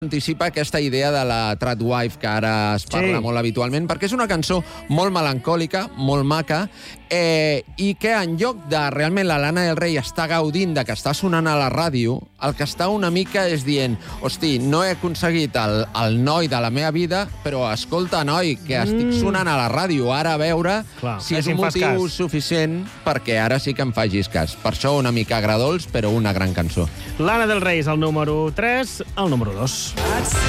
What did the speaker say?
anticipa aquesta idea de la tradwife que ara es parla molt habitualment, perquè és una cançó molt melancòlica, molt maca, i que en lloc de realment la Lana del Rey està gaudint de que està sonant a la ràdio, el que està una mica és dient, hosti, no he aconseguit el noi de la meva vida, però escolta, noi, que estic sonant a la ràdio, ara a veure si és un motiu suficient perquè ara sí que em facis cas. Per això una mica agradols, però una gran cançó. Lana del Rey és el número 3, el número 2.